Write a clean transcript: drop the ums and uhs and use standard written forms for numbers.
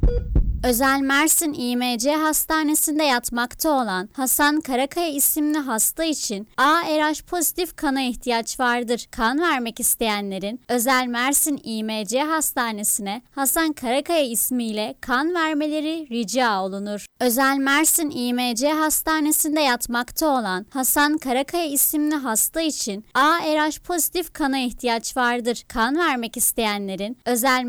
Özel Mersin İMC Hastanesi'nde yatmakta olan Hasan Karakaya isimli hasta için ARH pozitif kana ihtiyaç vardır. Kan vermek isteyenlerin Özel Mersin İMC Hastanesi'ne Hasan Karakaya ismiyle kan vermeleri rica olunur. Özel Mersin İMC Hastanesi'nde yatmakta olan Hasan Karakaya isimli hasta için ARH pozitif kana ihtiyaç vardır. Kan vermek isteyenlerin Özel